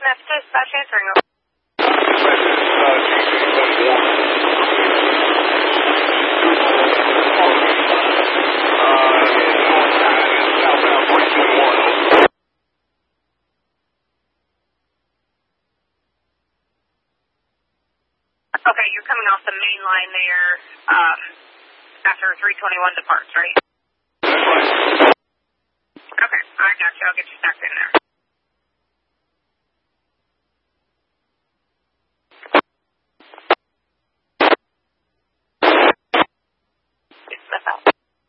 That's dispatch answering. Okay, you're coming off the main line there after 321 departs, right? That's right. Okay, I got you. I'll get you stuck in there.